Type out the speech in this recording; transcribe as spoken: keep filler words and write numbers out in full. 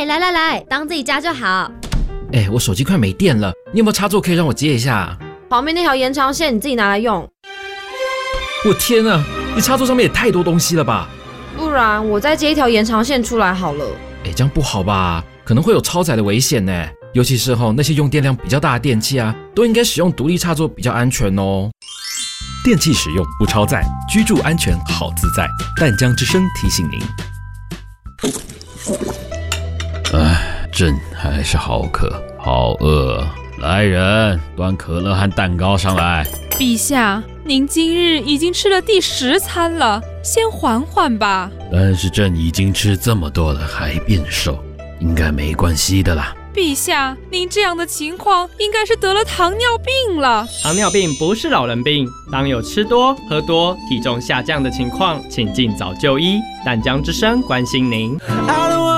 来来来，当自己家就好。 哎，我手机快没电了，你有没有插座可以让我接一下？ 旁边那条延长线你自己拿来用。 我天啊，你插座上面也太多东西了吧？ 不然我再接一条延长线出来好了。 哎，这样不好吧？可能会有超载的危险呢。尤其是吼那些用电量比较大的电器啊，都应该使用独立插座比较安全哦。 电器使用不超载，居住安全好自在。淡江之声提醒您。 哎，朕还是好渴，好饿。来人，端可乐和蛋糕上来。 陛下，您今日已经吃了第十餐了，先缓缓吧。 但是朕已经吃这么多了，还变瘦，应该没关系的啦。 陛下，您这样的情况应该是得了糖尿病了。 糖尿病不是老人病，当有吃多、喝多、体重下降的情况，请尽早就医。淡江之声关心您。